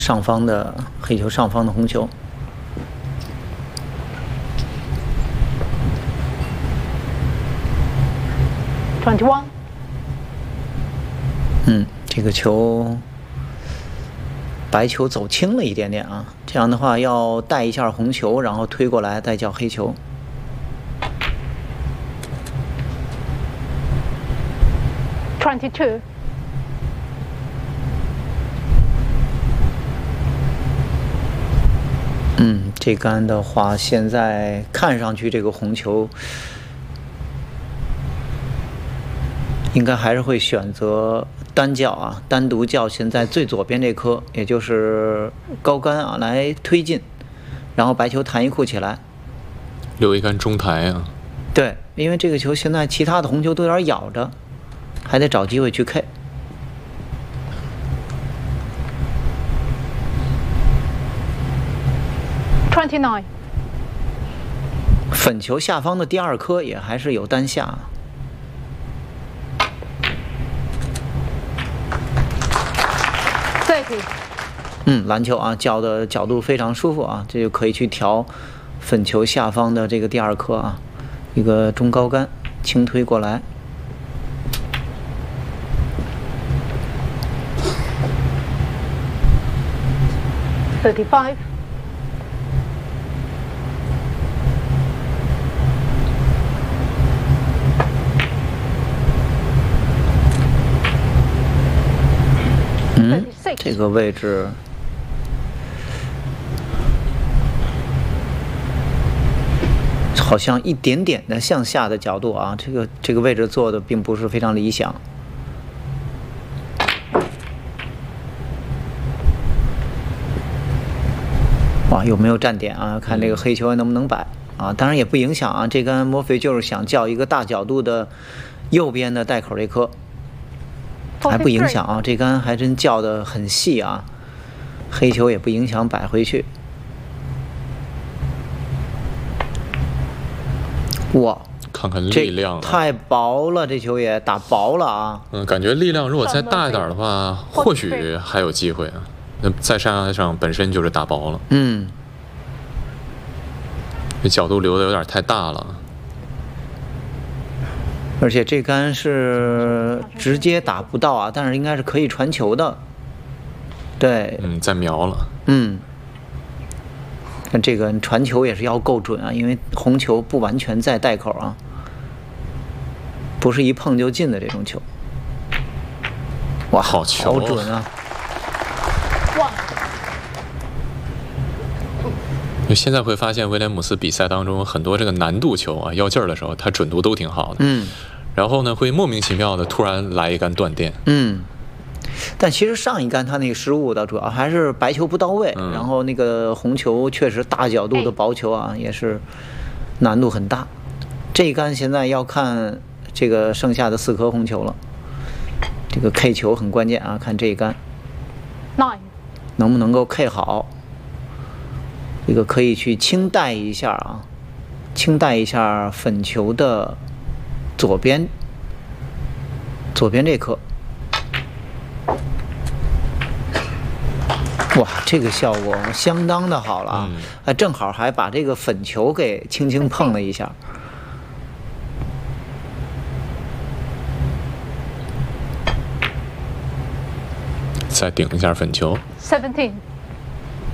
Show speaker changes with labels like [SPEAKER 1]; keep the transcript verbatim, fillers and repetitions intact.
[SPEAKER 1] 上方的黑球上方的红球。
[SPEAKER 2] twenty-one。
[SPEAKER 1] 嗯，这个球，白球走轻了一点点啊，这样的话要带一下红球，然后推过来再叫黑球。
[SPEAKER 2] twenty-two。
[SPEAKER 1] 嗯，这杆的话，现在看上去这个红球应该还是会选择单叫啊，单独叫现在最左边这颗，也就是高杆啊，来推进，然后白球弹一库起来，
[SPEAKER 3] 留一杆中台啊。
[SPEAKER 1] 对，因为这个球现在其他的红球都有点咬着，还得找机会去 K。
[SPEAKER 2] twenty-nine。
[SPEAKER 1] 粉球下方的第二颗也还是有单下。
[SPEAKER 2] thirty。
[SPEAKER 1] 嗯，篮球啊，叫的角度非常舒服啊，这就可以去调粉球下方的这个第二颗啊，一个中高杆轻推过来。
[SPEAKER 2] thirty-five。
[SPEAKER 1] 嗯，这个位置好像一点点的向下的角度啊，这个这个位置做的并不是非常理想。哇，有没有站点啊？看这个黑球能不能摆啊？当然也不影响啊。这杆莫非就是想叫一个大角度的右边的带口这颗。还不影响啊，这杆还真叫的很细啊，黑球也不影响摆回去。哇，
[SPEAKER 3] 看看力量、啊，
[SPEAKER 1] 太薄了，这球也打薄了啊。
[SPEAKER 3] 嗯，感觉力量如果再大一点的话，或许还有机会啊。那在山崖上本身就是打薄了。
[SPEAKER 1] 嗯，
[SPEAKER 3] 这角度留的有点太大了。
[SPEAKER 1] 而且这杆是直接打不到啊，但是应该是可以传球的。对，
[SPEAKER 3] 嗯，在瞄了。
[SPEAKER 1] 嗯，看这个传球也是要够准啊，因为红球不完全在带口啊，不是一碰就进的这种球。哇，
[SPEAKER 3] 好球，
[SPEAKER 1] 好准啊！
[SPEAKER 2] 哇！
[SPEAKER 3] 现在会发现威廉姆斯比赛当中很多这个难度球啊，要劲儿的时候，他准度都挺好的。
[SPEAKER 1] 嗯。
[SPEAKER 3] 然后呢，会莫名其妙的突然来一杆断电。
[SPEAKER 1] 嗯。但其实上一杆他那个失误的主要还是白球不到位，
[SPEAKER 3] 嗯、
[SPEAKER 1] 然后那个红球确实大角度的薄球啊，也是难度很大。这一杆现在要看这个剩下的四颗红球了，这个 K 球很关键啊，看这一杆
[SPEAKER 2] nine
[SPEAKER 1] 能不能够 K 好。这个可以去轻带一下啊，轻带一下粉球的左边，左边这颗。哇，这个效果相当的好了啊！
[SPEAKER 3] 嗯、
[SPEAKER 1] 啊，正好还把这个粉球给轻轻碰了一下。
[SPEAKER 3] 再顶一下粉球。
[SPEAKER 2] seventeen。